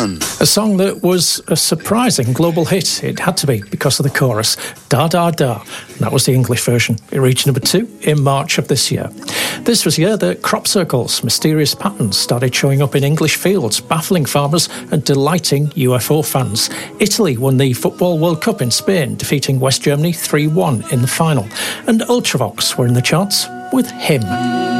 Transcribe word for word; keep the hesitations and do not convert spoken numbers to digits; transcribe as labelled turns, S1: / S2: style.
S1: one.
S2: A song that was a surprising global hit. It had to be because of the chorus, Da Da Da. And that was the English version. It reached number two in March of this year. This was the year that crop circles, mysterious patterns, started showing up in English fields, baffling farmers and delighting U F O fans. Italy won the Football World Cup in Spain, defeating West Germany three one in the final. And Ultravox were in the charts with Him.